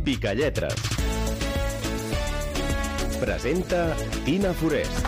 Picalletres. Presenta Tina Forest.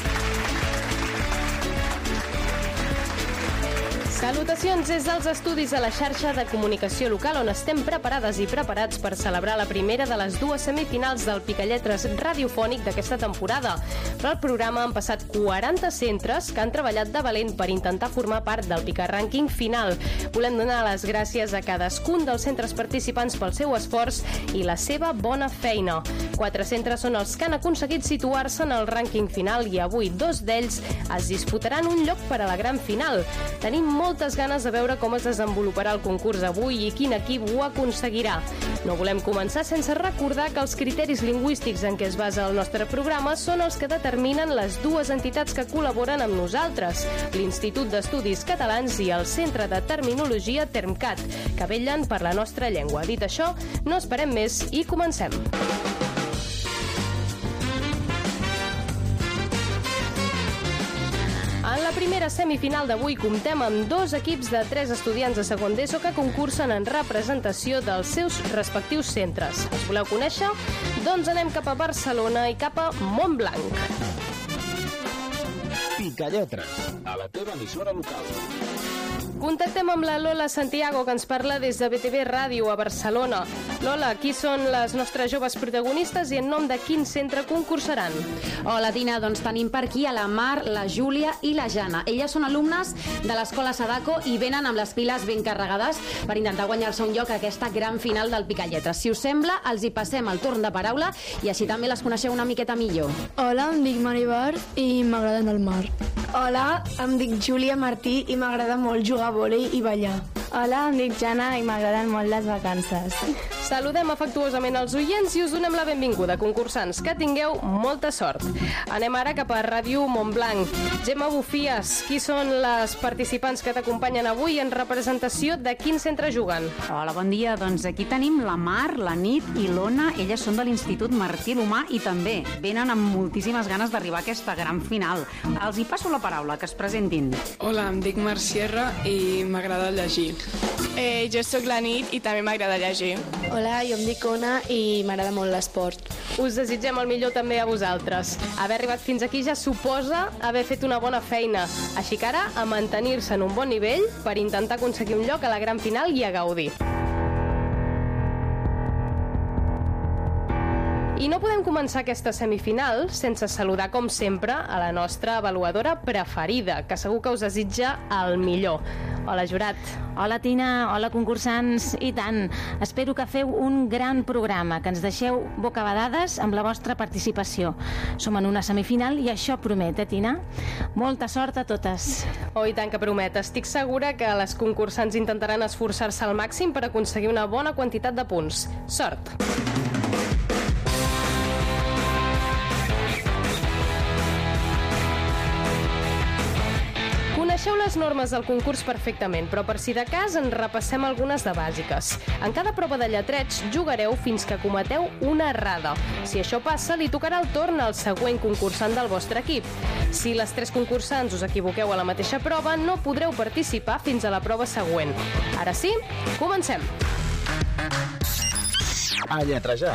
Salutacions des dels estudis a la xarxa de comunicació local, on estem preparades i preparats per celebrar la primera de les dues semifinals del Picalletres radiofònic d'aquesta temporada. Per al programa han passat 40 centres que han treballat de valent per intentar formar part del Picarrànquing final. Volem donar les gràcies a cadascun dels centres participants pel seu esforç i la seva bona feina. 4 centres són els que han aconseguit situar-se en el rànquing final i avui 2 d'ells es disputaran un lloc per a la gran final. Tenim moltes ganes de veure com es desenvoluparà el concurs avui i quin equip ho aconseguirà. No volem començar sense recordar que els criteris lingüístics en què es basa el nostre programa són els que determinen les dues entitats que col·laboren amb nosaltres, l'Institut d'Estudis Catalans i el Centre de Terminologia Termcat, que vetllen per la nostra llengua. Dit això, no esperem més i comencem. En la primera semifinal d'avui comptem amb 2 equips de 3 estudiants de segon d'ESO que concursen en representació dels seus respectius centres. Els voleu conèixer? Doncs anem cap a Barcelona i cap a Montblanc. Picalletres, a la teva emissora local. Contactem amb la Lola Santiago, que ens parla des de BTV Ràdio a Barcelona. Lola, qui són les nostres joves protagonistes i en nom de quin centre concursaran? Hola, Tina, doncs tenim per aquí a la Mar, la Júlia i la Jana. Elles són alumnes de l'escola Sadako i venen amb les piles ben carregades per intentar guanyar-se un lloc a aquesta gran final del Picalletres. Si us sembla, els hi passem el torn de paraula i així també les coneixeu una miqueta millor. Hola, em dic Maribar i m'agrada anar al mar. Hola, em dic Júlia Martí i m'agrada molt jugar a vòlei i ballar. Hola, em dic Jana i m'agraden molt les vacances. Saludem afectuosament els oients i us donem la benvinguda, concursants. Que tingueu molta sort. Anem ara cap a Ràdio Montblanc. Gemma Bufies, qui són les participants que t'acompanyen avui en representació de quin centre juguen? Hola, bon dia. Doncs aquí tenim la Mar, la Nit i l'Ona. Elles són de l'Institut Martí l'Humà i també venen amb moltíssimes ganes d'arribar a aquesta gran final. Els hi passo la paraula, que es presentin. Hola, em dic Mar Sierra i m'agrada llegir. Jo sóc la Nit i també m'agrada llegir. Hola, jo em dic Ona i m'agrada molt l'esport. Us desitgem el millor també a vosaltres. Haver arribat fins aquí ja suposa haver fet una bona feina. Així que ara, a mantenir-se en un bon nivell per intentar aconseguir un lloc a la gran final i a gaudir. I no podem començar aquesta semifinal sense saludar, com sempre, a la nostra avaluadora preferida, que segur que us desitja el millor. Hola, jurat. Hola, Tina. Hola, concursants. I tant. Espero que feu un gran programa, que ens deixeu bocabadades amb la vostra participació. Som en una semifinal i això promet, Tina? Molta sort a totes. Oh, i tant que promet. Estic segura que les concursants intentaran esforçar-se al màxim per aconseguir una bona quantitat de punts. Sort! Coneixeu les normes del concurs perfectament, però per si de cas en repassem algunes de bàsiques. En cada prova de lletreig jugareu fins que cometeu una errada. Si això passa, li tocarà el torn al següent concursant del vostre equip. Si les 3 concursants us equivoqueu a la mateixa prova, no podreu participar fins a la prova següent. Ara sí, comencem! A lletrejar.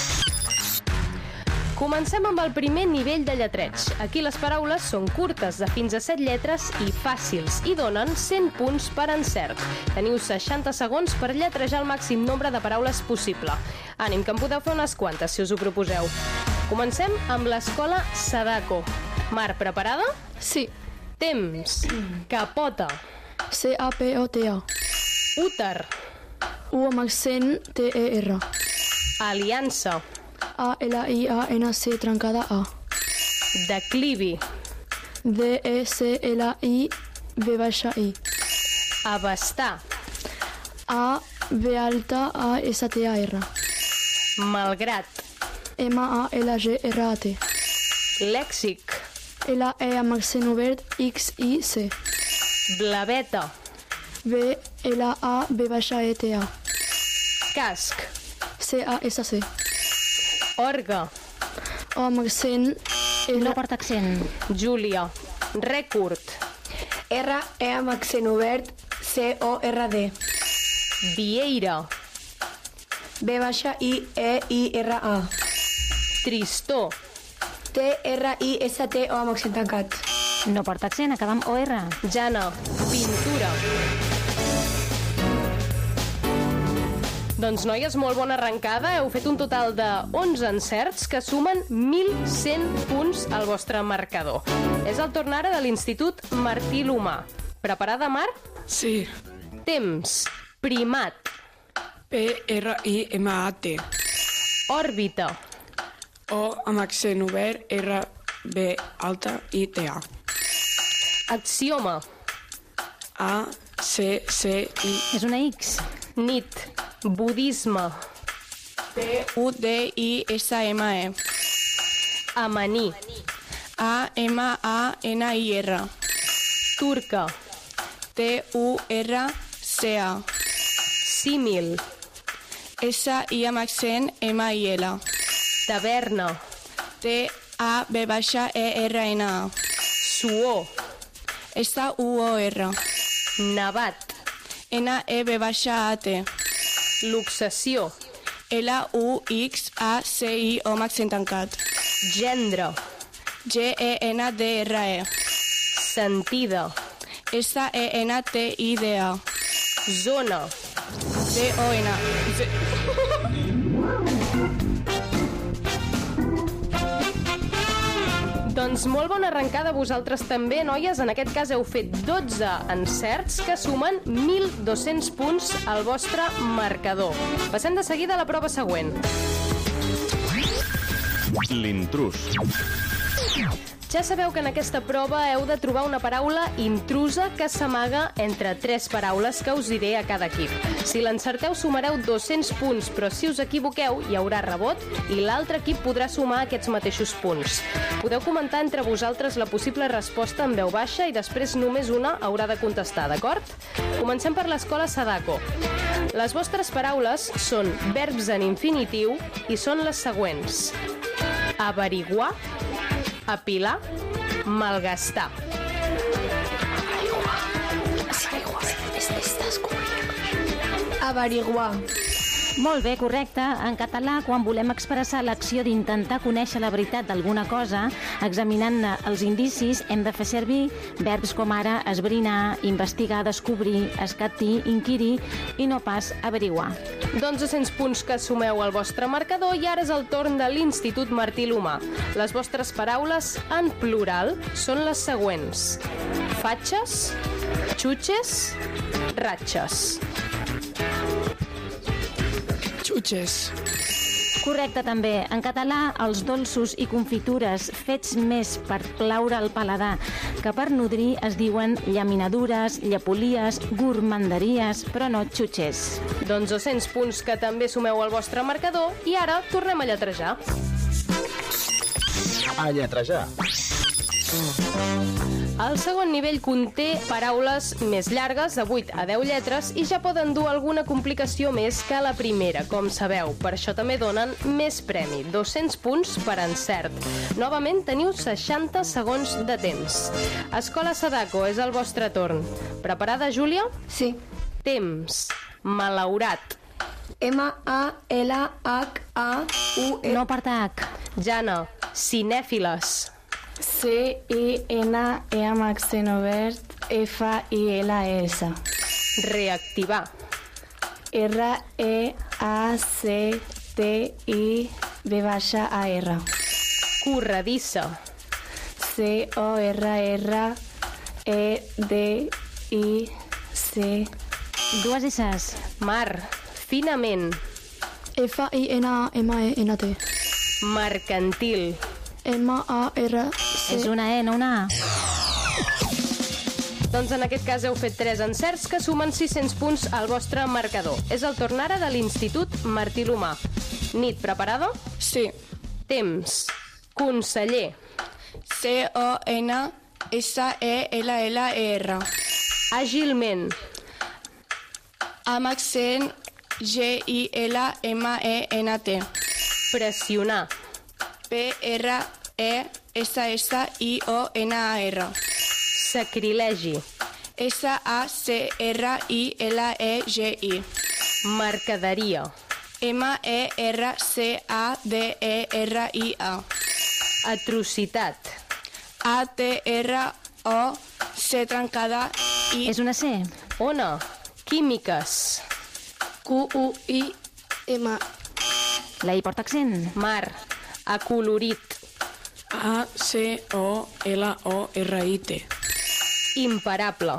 Comencem amb el primer nivell de lletreig. Aquí les paraules són curtes, de fins a 7 lletres i fàcils, i donen 100 punts per encert. Teniu 60 segons per lletrejar el màxim nombre de paraules possible. Ànim, que en podeu fer unes quantes, si us ho proposeu. Comencem amb l'escola Sadako. Mar, preparada? Sí. Temps. Capota. C-A-P-O-T-A. Úter. U amb accent T-E-R. Aliança. A-L-I-A-N-C trencada A. Declivi. D-E-C-L-I-V-I. Abastar. A-B-A-S-T-A-R. Malgrat. M-A-L-G-R-A-T. Lèxic. L-E amb accent obert X-I-C. Blaveta. B-L-A-B-E-T-A. Casc. C-A-S-C. Orgue. O amb accent No porta accent. Júlia. Rècord. R-E amb accent obert C-O-R-D. Vieira. B-I-E-I-R-A. Tristor. T-R-I-S-T-O amb accent tancat. No porta accent, acaba amb OR. Jana. Pintura. Doncs, noies, molt bona arrencada. Heu fet un total de 11 encerts que sumen 1.100 punts al vostre marcador. És el torn ara de l'Institut Martí l'Humà. Preparada, Mar? Sí. Temps. Primat. P-R-I-M-A-T. Òrbita. O amb accent obert, R-B-I-T-A. Axioma. A-C-C-I. És una X. Nit. Budisme. U-D-I-S-M-E. Amanir. A-M-A-N-I-R. Turca. T-U-R-C-A. Símil. S-I amb accent M-I-L. Taverna. T-A-B-E-R-N-A. Suor. S-U-O-R. Nevat. N-E-B-A-T. Luxació. L-U-X-A-C-I-O amb accent tancat. Gendre. G-E-N-D-R-E. Sentida. S-E-N-T-I-D-A. Zona. Z-O-N. Doncs molt bona arrencada vosaltres també, noies. En aquest cas heu fet 12 encerts que sumen 1.200 punts al vostre marcador. Passem de seguida a la prova següent. L'intrús. Ja sabeu que en aquesta prova heu de trobar una paraula intrusa que s'amaga entre 3 paraules que us diré a cada equip. Si l'encerteu sumareu 200 punts, però si us equivoqueu hi haurà rebot i l'altre equip podrà sumar aquests mateixos punts. Podeu comentar entre vosaltres la possible resposta en veu baixa i després només una haurà de contestar, d'acord? Comencem per l'escola Sadako. Les vostres paraules són verbs en infinitiu i són les següents: averiguar, apilar, malgastar. Averiguar. Molt bé, correcte. En català, quan volem expressar l'acció d'intentar conèixer la veritat d'alguna cosa, examinant els indicis, hem de fer servir verbs com ara esbrinar, investigar, descobrir, escatir, inquirir i no pas averiguar. Doncs 200 punts que sumeu al vostre marcador i ara és el torn de l'Institut Martí l'Humà. Les vostres paraules en plural són les següents: fatxes, xutxes, ratxes. Xutxes. Correcte, també. En català, els dolços i confitures fets més per plaure al paladar que per nodrir es diuen llaminadures, llepolies, gourmanderies, però no xutxes. Doncs 200 punts que també sumeu al vostre marcador i ara tornem a lletrejar. A lletrejar. El segon nivell conté paraules més llargues, de 8 a 10 lletres, i ja poden dur alguna complicació més que la primera, com sabeu. Per això també donen més premi, 200 punts per encert. Novament teniu 60 segons de temps. Escola Sadako, és el vostre torn. Preparada, Júlia? Sí. Temps. Malaurat. M-A-L-H-A-U-E. No porta H. Jana. Cinèfiles. C-I-N-E amb accent obert, F-I-L-S. Reactivar. R-E-A-C-T-I-V-A-R. Corredissa. C-O-R-R-E-D-I-C. Dues S's. Mar. Finament. F-I-N-A-M-E-N-T. Mercantil. M-A-R-C. És una E, no una A. Doncs en aquest cas heu fet 3 encerts que sumen 600 punts al vostre marcador. És el torn ara de l'Institut Martí l'Humà. Nit, preparada? Sí. Temps. Conseller. C-O-N-S-E-L-L-E-R. Àgilment. Amb accent G-I-L-M-E-N-T. Pressionar. P-R-E-S-S-I-O-N-A-R. Sacrilegi. S-A-C-R-I-L-E-G-I. Mercaderia. MERCADERIA. Atrocitat. ATROC tancada I. És una C. Ona. Químiques. QUIM. La I porta accent. Mar. Acolorit. ACOLORIT. Imparable.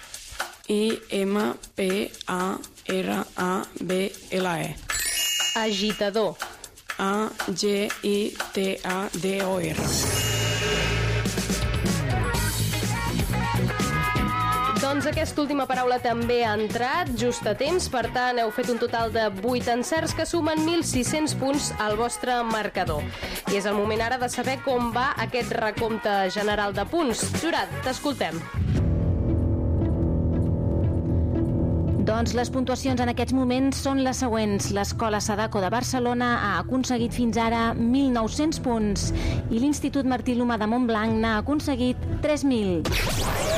IMPARABLE. Agitador. AGITADOR. Doncs aquesta última paraula també ha entrat just a temps, per tant heu fet un total de 8 encerts que sumen 1.600 punts al vostre marcador. I és el moment ara de saber com va aquest recompte general de punts. Jurat, t'escoltem. Doncs les puntuacions en aquests moments són les següents. L'Escola Sadako de Barcelona ha aconseguit fins ara 1.900 punts i l'Institut Martí l'Humà de Montblanc n'ha aconseguit 3.000.